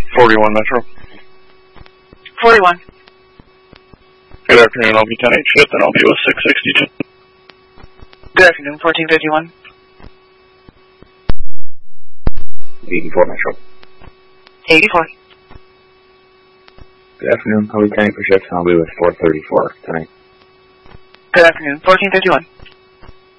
41 Metro. 41. Good afternoon, I'll be 10-8 fifth, and I'll be with 662. Good afternoon, 1451. 84 Metro. 84. Good afternoon, I'll be 10-8 for shift, and I'll be with 434 tonight. Good afternoon, 1451.